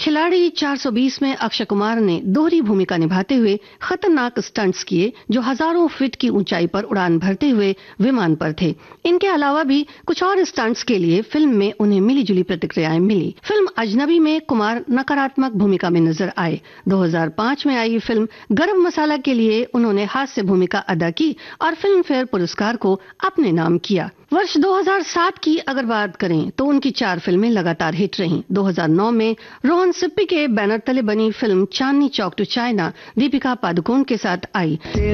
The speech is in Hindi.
खिलाड़ी 420 में अक्षय कुमार ने दोहरी भूमिका निभाते हुए खतरनाक स्टंट्स किए जो हजारों फीट की ऊंचाई पर उड़ान भरते हुए विमान पर थे। इनके अलावा भी कुछ और स्टंट्स के लिए फिल्म में उन्हें मिलीजुली प्रतिक्रियाएं मिली। फिल्म अजनबी में कुमार नकारात्मक भूमिका में नजर आए। 2005 में आई फिल्म गरम मसाला के लिए उन्होंने हास्य भूमिका अदा की और फिल्म फेयर पुरस्कार को अपने नाम किया। वर्ष 2007 की अगर बात करें तो उनकी 4 फिल्में लगातार हिट रहीं। 2009 में रोहन सिप्पी के बैनर तले बनी film Chandni Chowk to China Deepika Padukone के साथ आई।